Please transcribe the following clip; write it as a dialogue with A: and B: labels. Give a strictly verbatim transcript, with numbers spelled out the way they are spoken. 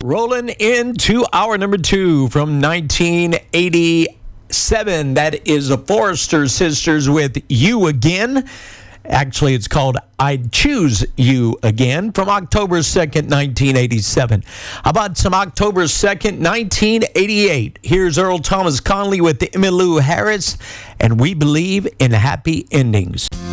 A: Rolling into hour number two from nineteen eighty-seven. That is the Forrester Sisters with You Again. Actually, it's called I'd Choose You Again from October second, nineteen eighty-seven. How about some October second, nineteen eighty-eight? Here's Earl Thomas Conley with Emmylou Harris, and We Believe in Happy Endings.